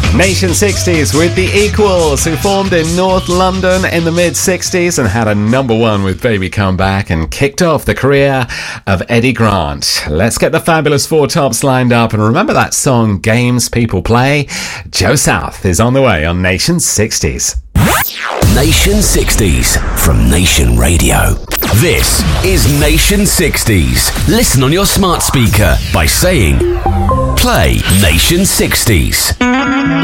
Nation 60s with The Equals, who formed in North London in the mid-60s and had a number one with Baby Come Back and kicked off the career of Eddie Grant. Let's get the fabulous four tops lined up, and remember that song Games People Play? Joe South is on the way on Nation 60s. Nation 60s from Nation Radio. This is Nation 60s. Listen on your smart speaker by saying, play Nation 60s.